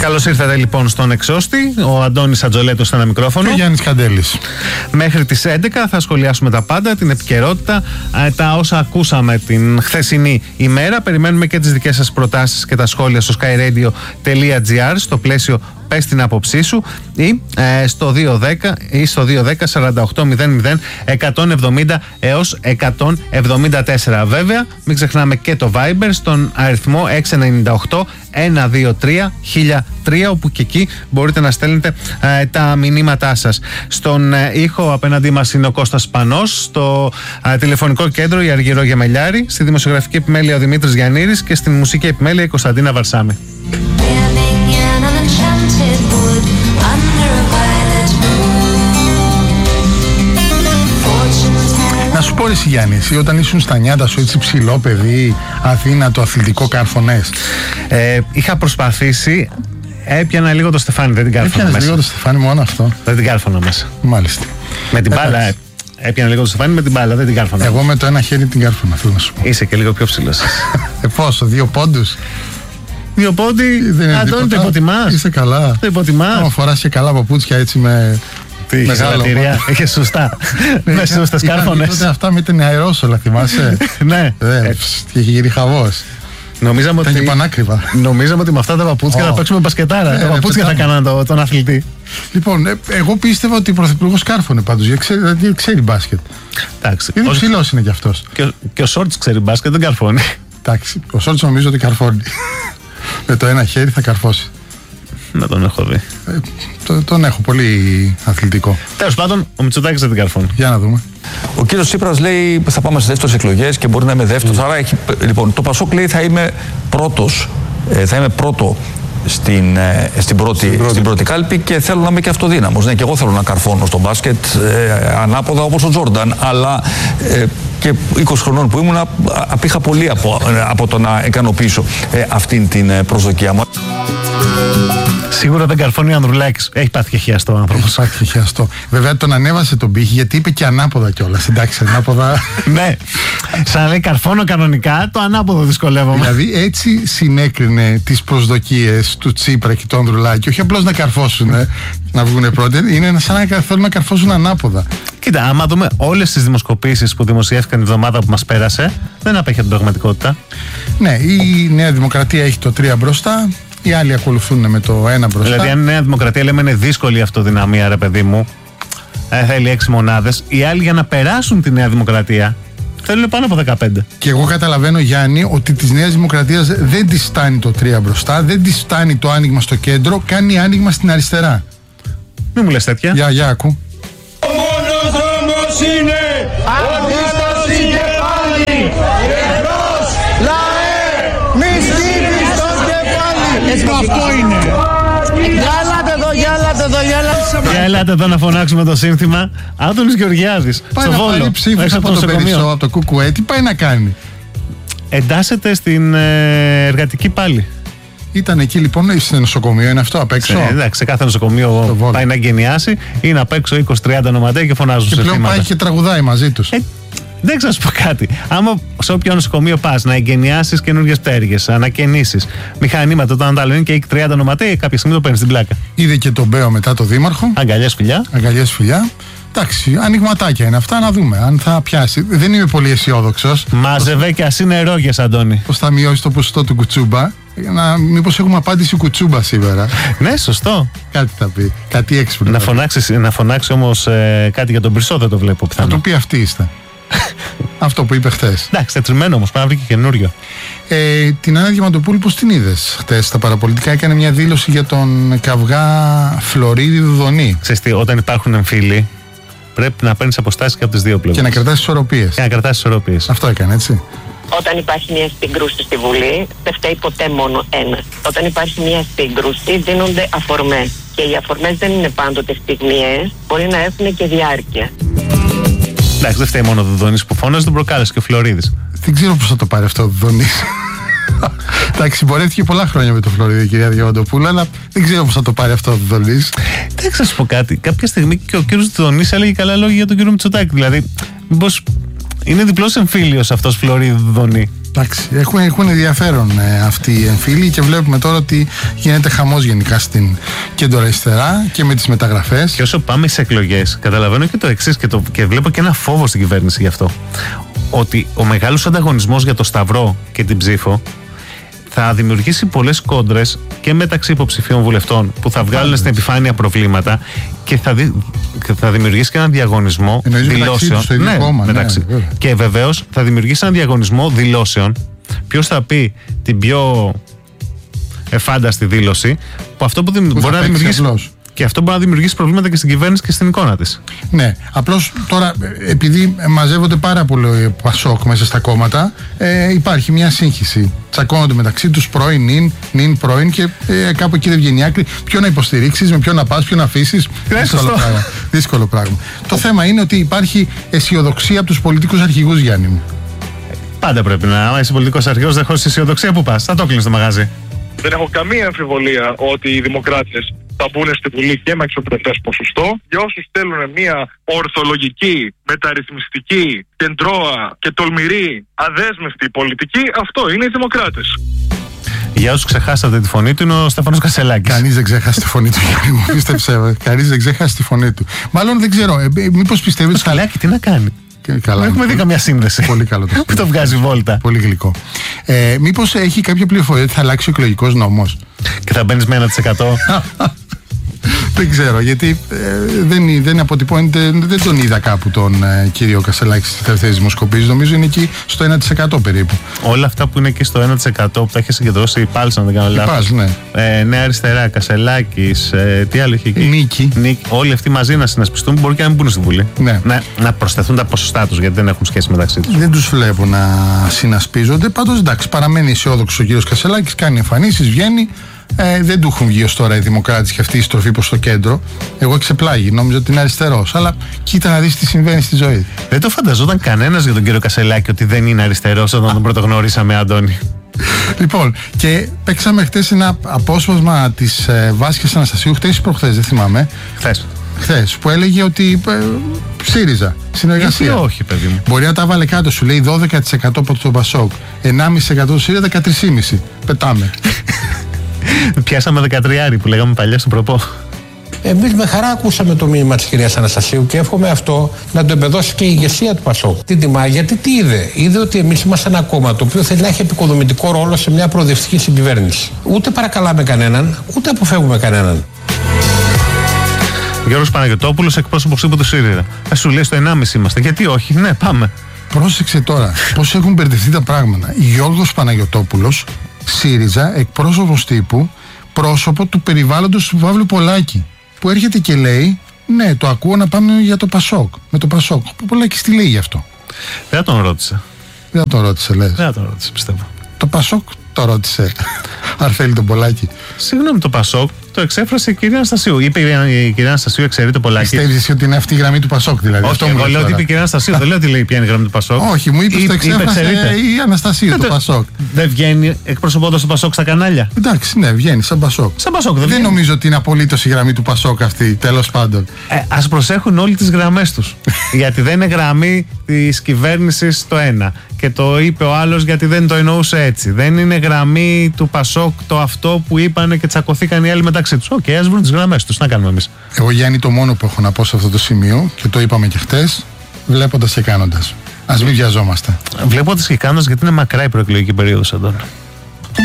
Καλώς ήρθατε λοιπόν στον Εξώστη. Ο Αντώνης Ατζολέτος στα ένα μικρόφωνο. Και ο Γιάννης Καντέλης. Μέχρι τις 11 θα σχολιάσουμε τα πάντα, την επικαιρότητα, τα όσα ακούσαμε την χθεσινή ημέρα. Περιμένουμε και τις δικές σας προτάσεις και τα σχόλια στο skyradio.gr στο πλαίσιο πες την άποψή σου ή στο 210 ή στο 210-4800 170 έως 174. Βέβαια, μην ξεχνάμε και το Viber στον αριθμό 698 123 1003, όπου και εκεί μπορείτε να στέλνετε τα μηνύματά σας. Στον ήχο απέναντί μας είναι ο Κώστας Πανός, στο τηλεφωνικό κέντρο η Αργυρό Γεμελιάρη, στη δημοσιογραφική επιμέλεια ο Δημήτρης Γιαννήρης και στην μουσική επιμέλεια η Κωνσταντίνα Βαρσάμη. Να σου πω εσύ Γιάννη, εσύ όταν ήσουν στα νιάτα σου έτσι ψηλό παιδί, Αθήνα, το αθλητικό κάρφωνες? Είχα προσπαθήσει, έπιανα λίγο το στεφάνι, δεν την κάρφωνα μέσα. Έπιανες λίγο το στεφάνι, μόνο αυτό? Δεν την κάρφωνα μέσα. Μάλιστα. Με την μπάλα, έπιανα λίγο το στεφάνι με την μπάλα, δεν την κάρφωνα. Εγώ με το ένα χέρι την κάρφωνα, θέλω να σου πω. Είσαι και λίγο πιο ψηλός. Πόσο, 2 πόντους? 2 πόντι, Αντώνη, το υποτιμάς? Είσαι καλά? Το υποτιμάς? Άμα φοράς και καλά παπούτσια έτσι με... Μεγάλο. Είχε σωστά. Με σωστές κάρφωνες. Τότε αυτά με την αερόσολα, θυμάσαι? Ναι. Και είχε γίνει χαβός. Νομίζαμε ότι με αυτά τα παπούτσια θα παίξουμε μπασκετάρα. Τα παπούτσια θα κάναν τον αθλητή. Λοιπόν, εγώ πίστευα ότι ο πρωθυπουργός κάρφωνε πάντως, γιατί ξέρει μπάσκετ. Είναι ψηλός είναι κι αυτός. Και ο Σόρτς ξέρει μπάσκετ, δεν καρφώνει. Εντάξει, ο Σόρτς νομίζω ότι καρφώνει. Με το ένα χέρι θα καρφώσει. Να τον έχω δει. Τον έχω πολύ αθλητικό. Τέλος πάντων, ο Μητσοτάκης δεν την καρφώνει. Για να δούμε. Ο κύριος Τσίπρας λέει θα πάμε στις δεύτερες εκλογές και μπορεί να είμαι δεύτερος. Άρα λοιπόν, το Πασόκ λέει θα είμαι πρώτο στην πρώτη κάλπη και θέλω να είμαι και αυτοδύναμος. Ναι, και εγώ θέλω να καρφώνω στο μπάσκετ ανάποδα όπως ο Τζόρνταν, αλλά και 20 χρονών που ήμουν απήχα πολύ από το να ικανοποιήσω αυτήν την προσδοκία μου. Σίγουρα δεν καρφώνει ο Ανδρουλάκης. Έχει πάθει και χιαστό ο άνθρωπος. Έχει πάθει και χιαστό. Βέβαια τον ανέβασε τον πύχη γιατί είπε και ανάποδα κιόλας. Εντάξει, ανάποδα. Ναι. Σαν λέει καρφώνω κανονικά, το ανάποδο δυσκολεύομαι. Δηλαδή έτσι συνέκρινε τις προσδοκίες του Τσίπρα και του Ανδρουλάκη. Όχι απλώς να καρφώσουν, να βγουν πρώτοι. Είναι σαν να θέλουν να καρφώσουν ανάποδα. Κοίτα, άμα δούμε όλες τις δημοσκοπήσεις που δημοσιεύτηκαν την εβδομάδα που μας πέρασε, δεν απέχει από την πραγματικότητα. Ναι, η Νέα Δημοκρατία έχει το 3 μπροστά. Οι άλλοι ακολουθούν με το 1 μπροστά. Δηλαδή, αν η Νέα Δημοκρατία λέμε είναι δύσκολη η αυτοδυναμία, ρε παιδί μου, θέλει 6 μονάδες. Οι άλλοι για να περάσουν τη Νέα Δημοκρατία θέλουν πάνω από 15. Και εγώ καταλαβαίνω, Γιάννη, ότι της Νέας Δημοκρατίας δεν της φτάνει το 3 μπροστά, δεν της φτάνει το άνοιγμα στο κέντρο, κάνει άνοιγμα στην αριστερά. Μην μου λες τέτοια. Για ακού. Ο μόνος δρόμος είναι αντίσταση και πάλι. Εμπρός, λαέ, μη στείλεις το κεφάλι. Αυτό είναι. Για ελάτε εδώ να φωνάξουμε το σύνθημα. Άδωνης Γεωργιάδης. Πάει να πάρει ψήφους από το Περισσό, από το Κουκουέ. Τι πάει να κάνει? Εντάσσεται στην εργατική πάλι. Ήταν εκεί λοιπόν στο νοσοκομείο, είναι αυτό απ' έξω? Εντάξει, σε κάθε νοσοκομείο πάει να εγκαινιάσει. Είναι απ' έξω 20-30 νοματέ και φωνάζουν σε θύματα. Και πλέον πάει και τραγουδάει μαζί τους. Δεν ξέρω να σου πω κάτι. Άμα σε όποιο νοσοκομείο πας να εγκαινιάσεις καινούργιες πτέρυγες, ανακαινήσεις, μηχανήματα, το άλλο είναι και 30 νοματέ, κάποια στιγμή το παίρνεις στην πλάκα. Είδε και τον Μπέο μετά το δήμαρχο. Αγκαλιές φιλιά. Αγκαλιές φιλιά. Εντάξει, ανοιγματάκια είναι αυτά, να δούμε αν θα πιάσει. Δεν είμαι πολύ αισιόδοξος. Μαζεύε και ας είναι ρόγες, Αντώνη. Πώς θα μειώσει το ποσοστό του κουτσούμπα. Μήπως έχουμε απάντηση κουτσούμπα σήμερα? Ναι, σωστό. Κάτι θα πει. Κάτι έξυπνο. Να φωνάξει όμως κάτι για τον Μπρισό, δεν το βλέπω πιθανό. Θα το πει αυτή είστε. Αυτό που είπε χτες. Εντάξει, τετριμένο όμως, πάει να βρει και καινούριο. Την Άννα Διαμαντοπούλου πώς την είδες χτες στα παραπολιτικά? Έκανε μια δήλωση για τον καυγά Φλωρίδη Δουδονή. Ξέρεις τι, όταν υπάρχουν εμφύλοι, πρέπει να παίρνεις αποστάσεις και από τις δύο πλευρές. Και να κρατάς ισορροπίες. Αυτό έκανε, έτσι. Όταν υπάρχει μια σύγκρουση στη Βουλή, δεν φταίει ποτέ μόνο ένα. Όταν υπάρχει μια σύγκρουση, δίνονται αφορμές. Και οι αφορμές δεν είναι πάντοτε στιγμιαίες, μπορεί να έχουν και διάρκεια. Εντάξει, δεν φταίει μόνο ο Δουδονής που φώναζε, τον προκάλεσε και ο Φλωρίδης. Δεν ξέρω πώς θα το πάρει αυτό ο Δουδονής. Εντάξει, πορεύτηκε πολλά χρόνια με τον Φλωρίδη, κυρία Διαμαντοπούλου, αλλά δεν ξέρω πώς θα το πάρει αυτό ο Δουδονής. Δεν ξέρω να σου πω κάτι. Κάποια στιγμή και ο κύριος Δουδονής έλεγε καλά λόγια για τον κύριο Μητσοτάκη. Δηλαδή, μήπως είναι διπλός εμφύλιος αυτός Φλωρίδη Δουδονή. Εντάξει, έχουν ενδιαφέρον αυτοί οι εμφύλοι και βλέπουμε τώρα ότι γίνεται χαμός γενικά στην κεντροαριστερά και με τις μεταγραφές. Και όσο πάμε σε εκλογές, καταλαβαίνω και το εξής και βλέπω και ένα φόβο στην κυβέρνηση γι' αυτό. Ότι ο μεγάλος ανταγωνισμός για το σταυρό και την ψήφο θα δημιουργήσει πολλές κόντρες και μεταξύ υποψηφίων βουλευτών που θα βγάλουν στην επιφάνεια προβλήματα και θα δημιουργήσει και έναν διαγωνισμό δηλώσεων. Και βεβαίως θα δημιουργήσει έναν διαγωνισμό δηλώσεων. Ποιος θα πει την πιο εφάνταστη δήλωση, που αυτό που μπορεί να δημιουργήσει. Και αυτό μπορεί να δημιουργήσει προβλήματα και στην κυβέρνηση και στην εικόνα της. Ναι, απλώς τώρα επειδή μαζεύονται πάρα πολύ Πασόκ μέσα στα κόμματα, υπάρχει μια σύγχυση. Τσακώνονται μεταξύ τους πρώην, νυν, πρώην και κάπου εκεί δεν βγαίνει άκρη. Ποιο να υποστηρίξεις, με ποιο να πας, ποιο να αφήσεις. Δύσκολο πράγμα. Το θέμα είναι ότι υπάρχει αισιοδοξία από τους πολιτικούς αρχηγούς, Γιάννη μου. Πάντα πρέπει να. Αν είσαι πολιτικός αρχηγός, δεν χωρίς αισιοδοξία, πού πας? Θα το κλείνεις το μαγάζι. Δεν έχω καμία αμφιβολία ότι οι δημοκράτες θα μπουν στη Βουλή και με εξωπρεπές ποσοστό. Για όσους θέλουν μια ορθολογική, μεταρρυθμιστική, κεντρώα και τολμηρή, αδέσμευτη πολιτική, αυτό είναι οι δημοκράτες. Για όσους ξεχάσατε τη φωνή του, είναι ο Στέφανος Κασελάκης. Κανείς δεν ξέχασε τη φωνή του, Γιάννη μου. Πίστεψε, κανείς δεν ξέχασε τη φωνή του. Μάλλον δεν ξέρω, μήπως πιστεύετε. Το Κασελάκη τι να κάνει? Καλά, δεν έχουμε δει καμιά σύνδεση. Πολύ καλό το που το βγάζει βόλτα. Πολύ γλυκό. Μήπως έχει κάποια πληροφορία ότι θα αλλάξει ο εκλογικός νόμος και θα μπαίνεις με 1%? Δεν ξέρω, γιατί δεν αποτυπώνεται, δεν τον είδα κάπου τον κύριο Κασελάκη στις τελευταίες δημοσκοπήσεις. Νομίζω είναι εκεί στο 1% περίπου. Όλα αυτά που είναι εκεί στο 1% που τα έχει συγκεντρώσει η Πάλς, αν δεν κάνω λάθος. Ναι. Νέα Αριστερά, Κασελάκης, τι άλλο είχε εκεί? Νίκη. Όλοι αυτοί μαζί να συνασπιστούν, μπορεί και να μην μπουν στη Βουλή. Ναι. Να προσθεθούν τα ποσοστά τους, γιατί δεν έχουν σχέση μεταξύ τους. Δεν τους βλέπω να συνασπίζονται. Πάντως εντάξει, παραμένει αισιόδοξος ο κύριος Κασελάκης, κάνει εμφανίσεις, βγαίνει. Δεν του έχουν βγει ως τώρα οι δημοκράτες και αυτή η στροφή προς το κέντρο. Εγώ εξεπλάγει, νόμιζα ότι είναι αριστερός. Αλλά κοίτα να δεις τι συμβαίνει στη ζωή. Δεν το φανταζόταν κανένας για τον κύριο Κασελάκη ότι δεν είναι αριστερός όταν τον πρωτογνωρίσαμε, Αντώνη. Λοιπόν, και παίξαμε χτες ένα απόσπασμα της Βάσιας Αναστασίου, χτες ή προχθές, δεν θυμάμαι. Χθες, που έλεγε ότι ΣΥΡΙΖΑ, συνεργασία. Γιατί όχι, παιδί μου. Μπορεί να τα βάλε κάτω, σου λέει 12% από το Πασόκ, 1,5% του ΣΥΡΙΖΑ, 13,5%. Πετάμε. Πιάσαμε 13 που λέγαμε παλιά στο προπό. Εμείς με χαρά ακούσαμε το μήνυμα της κυρίας Αναστασίου και εύχομαι αυτό να το εμπεδώσει και η ηγεσία του Πασόκ. Την τιμά, γιατί τι είδε? Είδε ότι εμείς είμαστε ένα κόμμα το οποίο θέλει να έχει επικοδομητικό ρόλο σε μια προοδευτική συγκυβέρνηση. Ούτε παρακαλάμε κανέναν, ούτε αποφεύγουμε κανέναν. Γιώργος Παναγιωτόπουλος, εκπρόσωπος τύπου του ΣΥΡΙΖΑ. Σου λέει στο 1,5 είμαστε. Γιατί όχι? Ναι, πάμε. Πρόσεξε τώρα πώς έχουν μπερδευτεί τα πράγματα. Γιώργος Παναγιωτόπουλος, ΣΥΡΙΖΑ, εκπρόσωπος τύπου, πρόσωπο του περιβάλλοντος του Παύλου Πολάκη, που έρχεται και λέει, ναι, το ακούω να πάμε για το Πασόκ. Με το Πασόκ. Ο Πολάκης τι λέει γι' αυτό? Δεν τον ρώτησε. Δεν τον ρώτησε, λες? Δεν τον ρώτησε, πιστεύω. Το Πασόκ το ρώτησε. Αν θέλει τον Πολάκη. Συγγνώμη, το Πασόκ το εξέφρασε η κυρία Αναστασίου. Είπε η κυρία Αναστασίου, εξαιρεί το Πολάκη. Πιστεύεις εσύ ότι είναι αυτή η γραμμή του Πασόκ, δηλαδή? Όχι, εγώ λέω ότι είπε η κυρία Αναστασίου. Δεν λέω ότι λέει ποια είναι η γραμμή του Πασόκ. Όχι, μου είπε το εξέφρασε η Αναστασίου, το Πασόκ. Δεν βγαίνει εκπροσωπώντας το Πασόκ στα κανάλια? Εντάξει, ναι, βγαίνει σαν Πασόκ. Σαν Πασόκ, δεν νομίζω ότι είναι απολύτως η γραμμή του Πασόκ αυτή, τέλος πάντων. Ας προσέχουν όλοι τις γραμμές τους. Γιατί δεν είναι γραμμή της κυβέρνησης το ένα. Και το είπε ο άλλος γιατί δεν το εννοούσε έτσι. Δεν είναι γραμμή του Πασόκ το αυτό που είπανε και τσακωθήκαν οι άλλοι μεταξύ τους. Οκ, ας βρουν τις γραμμές τους. Να κάνουμε εμείς. Εγώ, Γιάννη, το μόνο που έχω να πω σε αυτό το σημείο, και το είπαμε και χτες, βλέποντας και κάνοντας. Ας μην βιαζόμαστε. Βλέποντας και κάνοντας, γιατί είναι μακρά η προεκλογική περίοδος, Αντώνη.